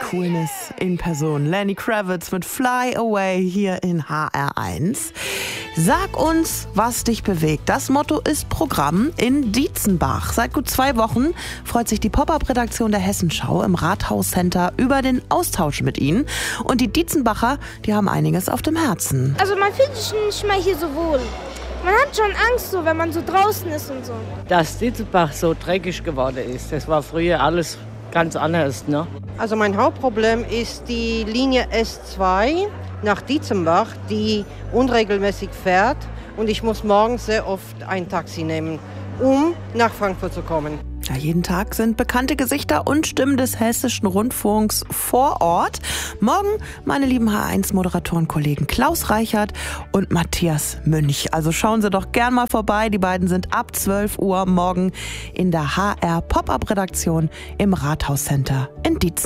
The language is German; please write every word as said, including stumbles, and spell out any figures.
Coolness in Person. Lenny Kravitz mit Fly Away hier in H R eins. Sag uns, was dich bewegt. Das Motto ist Programm in Dietzenbach. Seit gut zwei Wochen freut sich die Pop-Up-Redaktion der Hessenschau im Rathaus-Center über den Austausch mit Ihnen. Und die Dietzenbacher, die haben einiges auf dem Herzen. Also man fühlt sich nicht mehr hier so wohl. Man hat schon Angst, so, wenn man so draußen ist und so. Dass Dietzenbach so dreckig geworden ist, das war früher alles ganz anders, ne? Also mein Hauptproblem ist die Linie S zwei nach Dietzenbach, die unregelmäßig fährt. Und ich muss morgens sehr oft ein Taxi nehmen, um nach Frankfurt zu kommen. Ja, jeden Tag sind bekannte Gesichter und Stimmen des Hessischen Rundfunks vor Ort. Morgen meine lieben H eins Moderatoren-Kollegen Klaus Reichert und Matthias Münch. Also schauen Sie doch gern mal vorbei. Die beiden sind ab zwölf Uhr morgen in der H R Pop-Up-Redaktion im Rathaus-Center in Dietzenbach.